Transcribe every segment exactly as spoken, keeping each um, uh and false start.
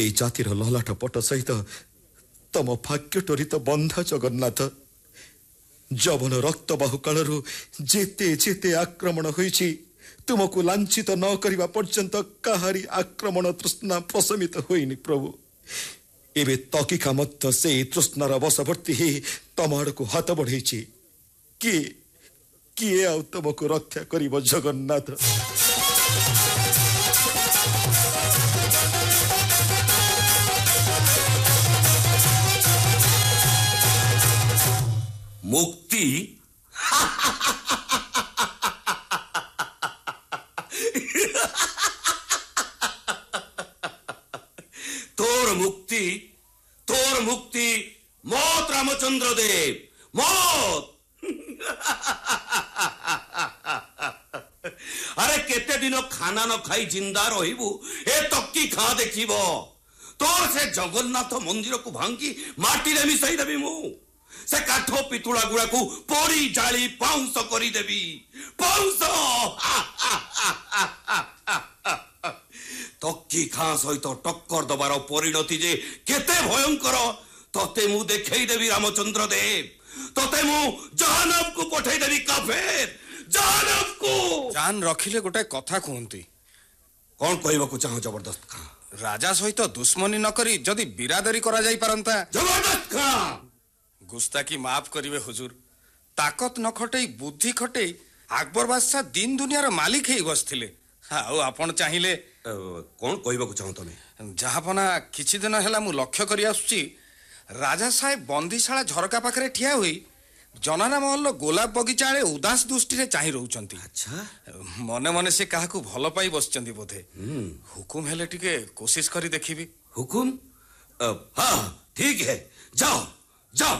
ए जातिर ललाट पट सहित तम भाग्य टोरित बंधा जगन्नाथ जवन रक्त बाहु कालरू जेते जेते आक्रमण होईछि तुमको लांछित न करिबा पर्यंत काहारी आक्रमण तृष्णा प्रशमित होइनि प्रभु एबे तकिका मत से तृष्णार वशवर्ती ही तम आड़को हाथ बढ़ेछि किए किए आ तुमको रक्षा करिब जगन्नाथ। मुक्ति तोर मुक्ति तोर मुक्ति मौत रामचंद्र देव मौत। अरे केते दिन खाना न खाई जिंदा रहिबु ए तक्की खा देखिबो तोर से जगन्नाथ मंदिर को भांगी माटी रे मिसाई देबी मु से काठ पितुला गुड़ा को पोड़ी जाली पाउंस करी देबी पाउंस। तक्की खां सहित टक्कर दबार परिणति जे केते भयंकर तते मु देखई देबी रामचंद्र देव तते मु जहन्नम को पठई देबी काफेर जहन्नम को। जान रखिले गोटे कथा कहंती कौन कहबा को चाहो जबरदस्त खां राजा सहित दुश्मनी न करी जदि बिरादरी करा जाई परंता जबरदस्त खां गुस्ताखी माफ करिवे हुजूर ताकत न खटई बुद्धि खटई अकबर बादशाह दिन दुनियार मालिक ही बसथिले आउ आपण चाहिले कौन कहबा को चाहो तमे जहापना किछि दिन हैला मु लक्ष्य करि आसुची राजा साहेब बंदीशाला झरका पाखरे ठिया होई जनाना महल गोलाप बगीचा आड़े उदास दृष्टि रे चाहि रहउचंती। अच्छा मने मने से काहाकू भल पाई बसचंती बोधे हुकुम हेले टिके कोशिश करी देखिबी। हुकुम हां ठीक है जाओ जाओ।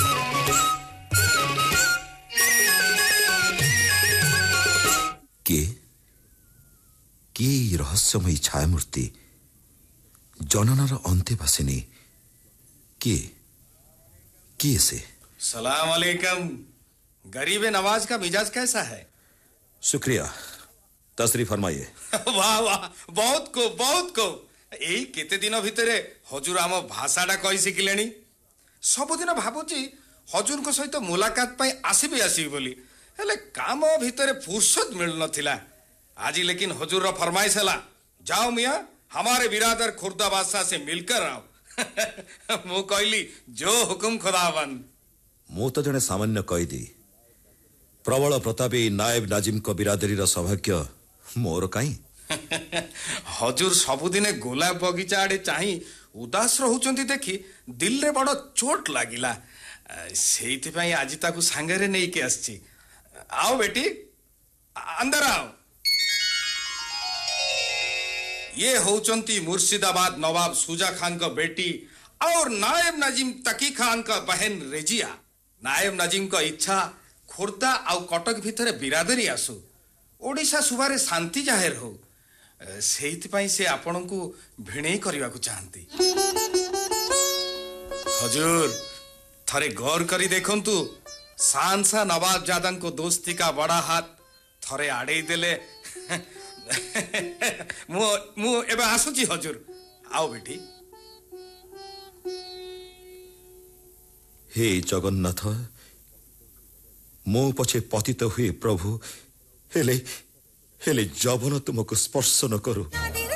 के के रहस्यमयी छायामूर्ति जननार अंते भासिनी के के से? सलाम अलैकुम। गरीब नवाज का मिजाज कैसा है? शुक्रिया तशरीफ फरमाइए। वाह वाह बहुत को बहुत को एई केते दिन भितरे हजूर आम भाषाटा कहि सिखिलेनी सबुदिन भाबुची हजूर को सहित मुलाकात पाई आसीबी आसीबी बोली हेले काम भितरे फुर्सत मिल नथिला आज लेकिन हजूर रा फरमाइश हला जाओ मियां हमारे बिरादर खुर्दा बादशाह से मिलकर आओ। मु कहली जो हुकुम खुदावन। मु तो जने सामान्य कैदी प्रबल प्रतापी नायब नाजिम को बिरादरी रा सौभाग्य मोर काई। हजूर सबुदिने गोलाप बगीचा आड़े चाही उदास रहउचंती देखी दिल रे बड़ चोट लागिला सेइति पई आज ताकू सांगरे नै के आछी। आओ बेटी अंदर आओ। ये होचंती मुर्शिदाबाद नवाब सुजा खान का बेटी और नायब नाजिम तकी खान का बहन रेजिया। नायब नाजिम का इच्छा खुर्दा आउ कटक भितर बिरादरी आसु ओडिशा सुबारे शांति जाहिर हो सेइति पई से आपन को भिणे करबा को चाहंती। हजूर थरे गौर करी देखंतु सांसा नवाब जादन को दोस्ती का बड़ा हाथ थरे आड़े देले। मु मु एबे आसुची हजूर आओ बेटी। हे जगन्नाथ मो पछे पतित हुए प्रभु हेले हेले जबन तुमको स्पर्श न करू।